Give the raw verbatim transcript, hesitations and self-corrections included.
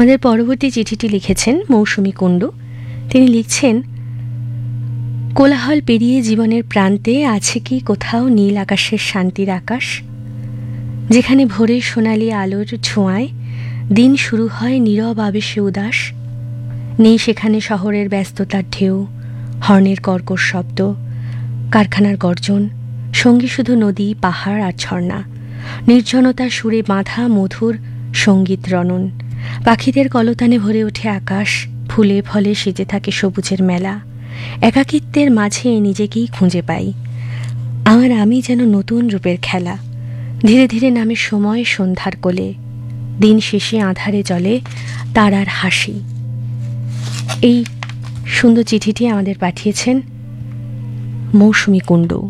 আমাদের পরবর্তী চিঠিটি লিখেছেন মৌসুমী কুণ্ডু। তিনি লিখছেন, কোলাহল পেরিয়ে জীবনের প্রান্তে আছে কি কোথাও নীল আকাশের শান্তির আকাশ, যেখানে ভোরের সোনালি আলোর ছোঁয়ায় দিন শুরু হয় নীরব আবেশে উদাস। নেই সেখানে শহরের ব্যস্ততার ঢেউ, হর্নের কর্কশ শব্দ, কারখানার গর্জন, সঙ্গী শুধু নদী, পাহাড় আর ঝর্ণা। নির্জনতা সুরে বাঁধা মধুর সঙ্গীত রণন। পাখিদের কলতানে ভরে ওঠে আকাশ, ফুলে ফলে সেজে থাকে সবুজের মেলা। একাকিত্বের মাঝে নিজেকেই খুঁজে পাই, আমার আমি যেন নতুন রূপের খেলা। ধীরে ধীরে নামে সময় সন্ধ্যার কোলে, দিন শেষে আঁধারে জলে তারার হাসি। এই সুন্দর চিঠিটি আমাদের পাঠিয়েছেন মৌসুমী কুণ্ডু।